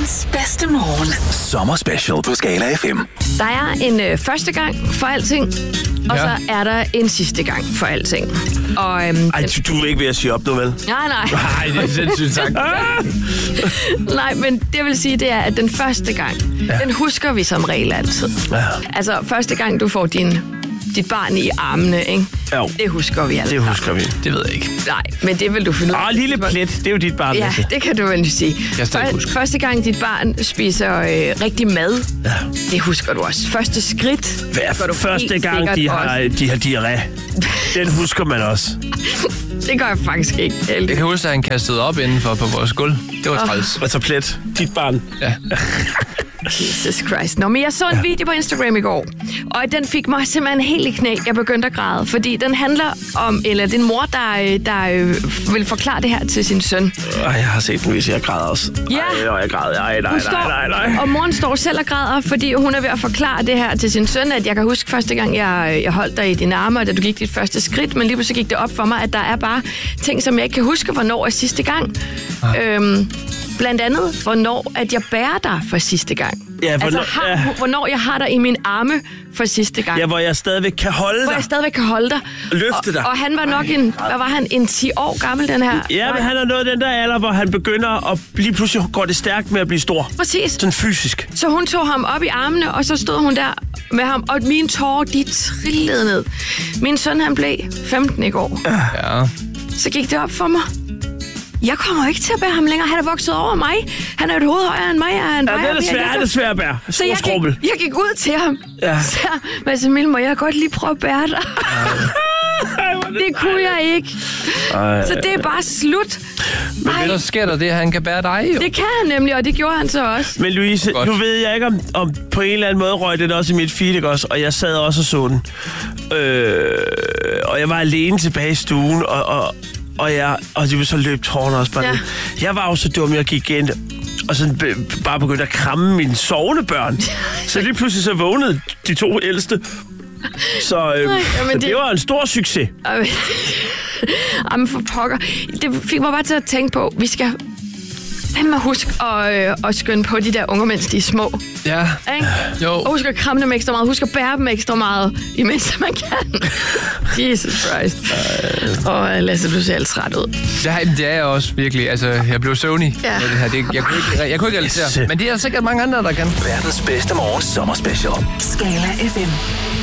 Verdens bedste morgen. Sommerspecial på Skala FM. Der er en første gang for alting, og så er der en sidste gang for alting. Og, Ej, du er ikke ved at sige op nu, vel? Nej. Nej, det er sindssygt sagt. Nej, men det vil sige, det er, at den første gang, den husker vi som regel altid. Ja. Altså, første gang du får dit barn i armene, ikke? Jo. Det husker vi altså. Det husker vi. Det ved jeg ikke. Nej, men det vil du finde ud af. Lille plet, det er jo dit barn. Ja, det kan du vel sige. Første gang dit barn spiser rigtig mad, det husker du også. Første skridt. Første gang de har diarré. Den husker man også. Det gør jeg faktisk ikke. Jeg kan huske, at han kastede op indenfor på vores gulv. Det var træls. Altså plet, dit barn. Ja. Jesus Christ. Nå, men jeg så en video på Instagram i går, og den fik mig simpelthen helt i knæ. Jeg begyndte at græde, fordi den handler om, eller det er en mor, der vil forklare det her til sin søn. Jeg har set den, hvis jeg græder også. Ja. Jeg græder. Nej. Og moren står selv og græder, fordi hun er ved at forklare det her til sin søn, at jeg kan huske første gang, jeg holdt dig i dine arme, da du gik dit første skridt, men lige pludselig gik det op for mig, at der er bare ting, som jeg ikke kan huske, hvornår er sidste gang. Blandt andet, hvornår at jeg bærer dig for sidste gang. Ja, hvornår jeg har dig i min arme for sidste gang. Ja, hvor jeg stadigvæk kan holde dig. Løfte dig. Og han var nok en 10 år gammel, den her. Ja, men han er nået den der alder, hvor han begynder at lige pludselig går det stærkt med at blive stor. Præcis. Sådan fysisk. Så hun tog ham op i armene, og så stod hun der med ham, og mine tårer, de trillede ned. Min søn, han blev 15 i går. Ja. Så gik det op for mig. Jeg kommer ikke til at bære ham længere. Han er vokset over mig. Han er et hoved højere end mig. Det er svært at bære. Så jeg gik ud til ham. Ja. Så Emil, må jeg godt lige prøve at bære dig? Det kunne jeg ikke. Så det er bare slut. Men så sker der det, at han kan bære dig, jo. Det kan han nemlig, og det gjorde han så også. Men Louise, nu ved jeg ikke, om på en eller anden måde røg det også i mit feed, ikke også? Og jeg sad også og så den. Og jeg var alene tilbage i stuen, og det var så løb tårerne også bare. Ja. Jeg var jo så dum, jeg gik ind og sådan bare begyndte at kramme mine sovende børn. Så lige pludselig så vågnede de 2 ældste. Så det var en stor succes. Jamen for pokker. Det fik mig bare til at tænke på, vi skal fandme huske at skynde på de der unge, mens de er små. Ja. Ikke? Jo. Og husk at kramme dem ekstra meget. Husk at bære dem ekstra meget, imens man kan. Jesus Christ. Lasse, du ser alt træt ud. Det er jeg også virkelig. Altså, jeg blev søvnig. Ja. Med det her. Jeg kunne ikke realisere. Men det er sikkert mange andre, der kan. Verdens bedste morgen sommerspecial. Skala FM.